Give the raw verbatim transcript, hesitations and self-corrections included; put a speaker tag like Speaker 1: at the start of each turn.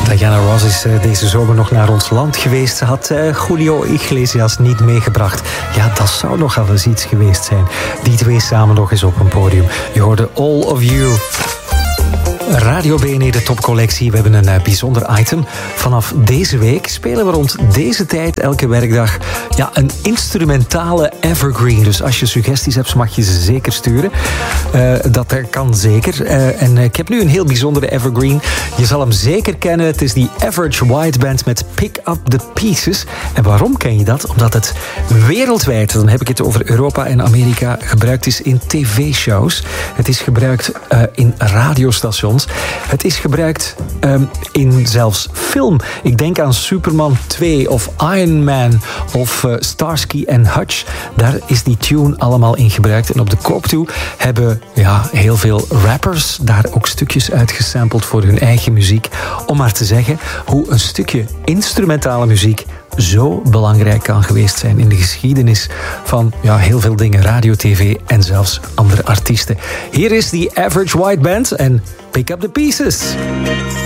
Speaker 1: Diana Ross is uh, deze zomer nog naar ons land geweest. Ze had uh, Julio Iglesias niet meegebracht. Ja, dat zou nog wel eens iets geweest zijn. Die twee samen nog eens op een podium. Je hoorde All of You. Radio B N E, de topcollectie. We hebben een uh, bijzonder item. Vanaf deze week spelen we rond deze tijd elke werkdag ja, een instrumentale evergreen. Dus als je suggesties hebt, mag je ze zeker sturen. Uh, dat kan zeker. Uh, en uh, ik heb nu een heel bijzondere evergreen. Je zal hem zeker kennen. Het is die Average White Band met Pick Up The Pieces. En waarom ken je dat? Omdat het wereldwijd, dan heb ik het over Europa en Amerika, gebruikt is in tv-shows. Het is gebruikt uh, in radiostations. Het is gebruikt um, in zelfs film. Ik denk aan Superman twee of Iron Man of uh, Starsky en Hutch. Daar is die tune allemaal in gebruikt. En op de koop toe hebben ja, heel veel rappers daar ook stukjes uitgesampled voor hun eigen muziek. Om maar te zeggen hoe een stukje instrumentale muziek zo belangrijk kan geweest zijn in de geschiedenis van ja, heel veel dingen, radio, tv en zelfs andere artiesten. Hier is die Average White Band en Pick Up The Pieces.